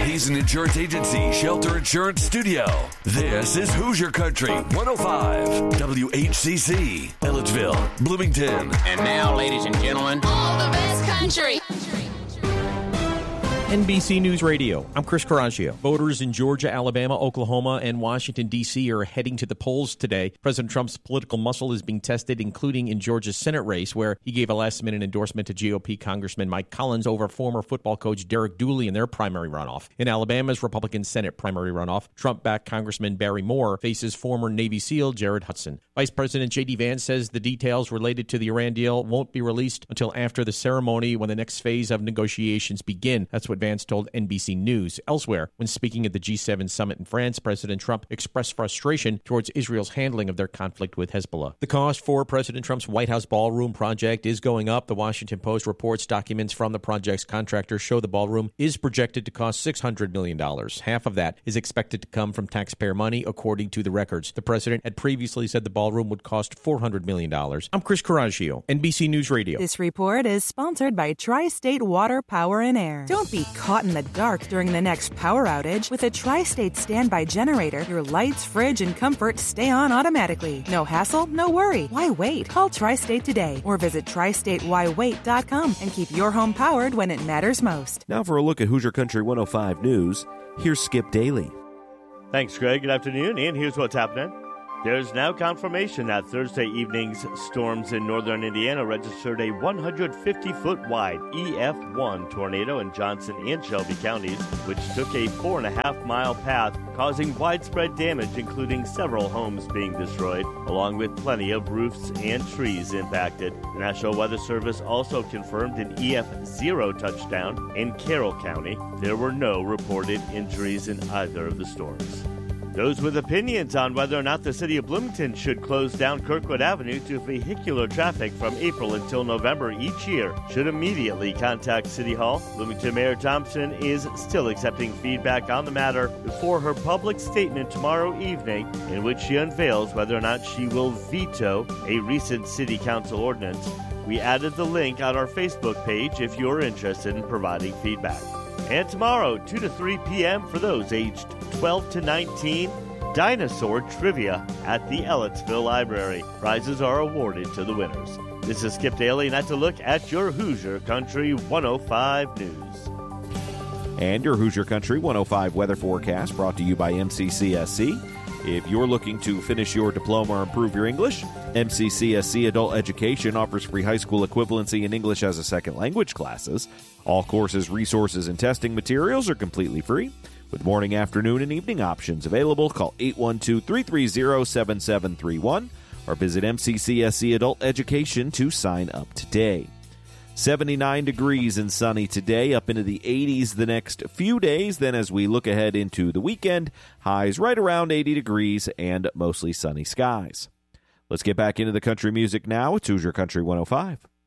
Hazen Insurance Agency Shelter Insurance Studio. This is Hoosier Country 105, WHCC, Ellettsville, Bloomington. And now, ladies and gentlemen, all the best country. NBC News Radio. I'm Chris Coraggio. Voters in Georgia, Alabama, Oklahoma, and Washington, D.C. are heading to the polls today. President Trump's political muscle is being tested, including in Georgia's Senate race, where he gave a last-minute endorsement to GOP Congressman Mike Collins over former football coach Derek Dooley in their primary runoff. In Alabama's Republican Senate primary runoff, Trump-backed Congressman Barry Moore faces former Navy SEAL Jared Hudson. Vice President J.D. Vance says the details related to the Iran deal won't be released until after the ceremony when the next phase of negotiations begin. That's what Vance told NBC News. Elsewhere, when speaking at the G7 summit in France, President Trump expressed frustration towards Israel's handling of their conflict with Hezbollah. The cost for President Trump's White House ballroom project is going up. The Washington Post reports documents from the project's contractor show the ballroom is projected to cost $600 million. Half of that is expected to come from taxpayer money, according to the records. The president had previously said the ballroom would cost $400 million. I'm Chris Coraggio, NBC News Radio. This report is sponsored by Tri-State Water, Power, and Air. Don't be caught in the dark during the next power outage. With a Tri-State standby generator, your lights, fridge, and comfort stay on automatically. No hassle, no worry. Why wait? Call Tri-State today or visit tristatewhywait.com and keep your home powered when it matters most. Now for a look at Hoosier Country 105 News, here's Skip Daly. Thanks, Greg. Good afternoon, and here's what's happening. There's now confirmation that Thursday evening's storms in northern Indiana registered a 150-foot wide EF1 tornado in Johnson and Shelby counties, which took a 4.5-mile path, causing widespread damage, including several homes being destroyed, along with plenty of roofs and trees impacted. The National Weather Service also confirmed an EF0 touchdown in Carroll County. There were no reported injuries in either of the storms. Those with opinions on whether or not the city of Bloomington should close down Kirkwood Avenue to vehicular traffic from April until November each year should immediately contact City Hall. Bloomington Mayor Thompson is still accepting feedback on the matter before her public statement tomorrow evening, in which she unveils whether or not she will veto a recent city council ordinance. We added the link on our Facebook page if you're interested in providing feedback. And tomorrow, 2 to 3 p.m. for those aged 12 to 19, Dinosaur Trivia at the Ellettsville Library. Prizes are awarded to the winners. This is Skip Daly, and that's a look at your Hoosier Country 105 News. And your Hoosier Country 105 weather forecast brought to you by MCCSC. If you're looking to finish your diploma or improve your English, MCCSC Adult Education offers free high school equivalency in English as a second language classes. All courses, resources, and testing materials are completely free, with morning, afternoon, and evening options available. Call 812-330-7731 or visit MCCSC Adult Education to sign up today. 79 degrees and sunny today, up into the 80s the next few days. Then as we look ahead into the weekend, highs right around 80 degrees and mostly sunny skies. Let's get back into the country music now. It's Hoosier Country 105.